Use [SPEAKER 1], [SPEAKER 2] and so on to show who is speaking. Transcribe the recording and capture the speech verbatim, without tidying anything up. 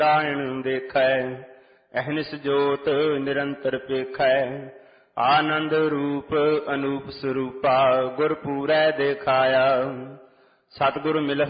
[SPEAKER 1] ਨਾਰਾਇਣ ਦੇਖੈ, ਅਹਨਿਸ ਜੋਤ ਨਿਰੰਤਰ ਪੇਖੈ। ਆਨੰਦ ਰੂਪ ਅਨੂਪ ਸਰੂਪਾ, ਗੁਰ ਪੂਰੈ ਦੇਖਾਇਆ। ਸਤਿਗੁਰ ਮਿਲਹਿ